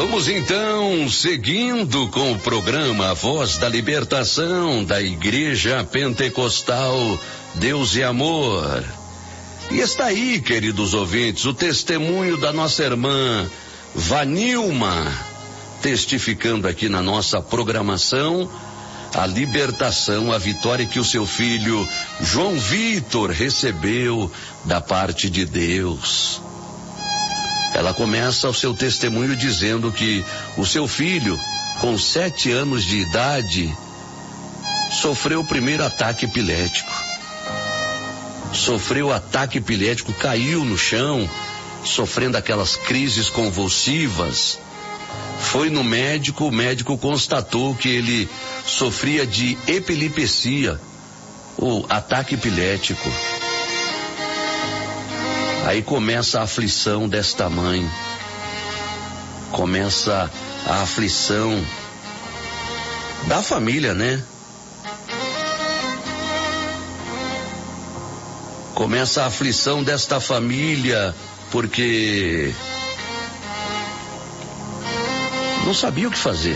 Vamos então, seguindo com o programa Voz da Libertação da Igreja Pentecostal Deus e Amor. E está aí, queridos ouvintes, o testemunho da nossa irmã Vanilma, testificando aqui na nossa programação a libertação, a vitória que o seu filho João Vitor recebeu da parte de Deus. Ela começa o seu testemunho dizendo que o seu filho, com 7 anos de idade, sofreu o primeiro ataque epilético. Sofreu ataque epilético, caiu no chão, sofrendo aquelas crises convulsivas. Foi no médico, o médico constatou que ele sofria de epilepsia, o ataque epilético. Aí começa a aflição desta mãe, começa a aflição da família, né? Começa a aflição desta família, porque não sabia o que fazer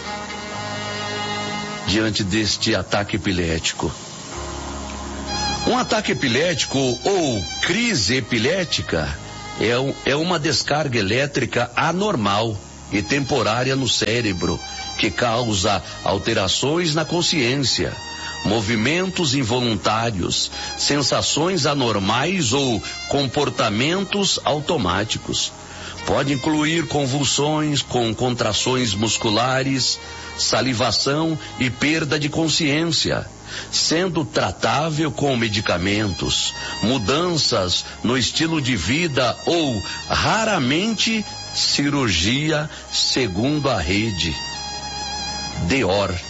diante deste ataque epilético. Um ataque epilético ou crise epilética é uma descarga elétrica anormal e temporária no cérebro, que causa alterações na consciência, movimentos involuntários, sensações anormais ou comportamentos automáticos. Pode incluir convulsões com contrações musculares, salivação e perda de consciência, sendo tratável com medicamentos, mudanças no estilo de vida ou, raramente, cirurgia, segundo a rede DEOR.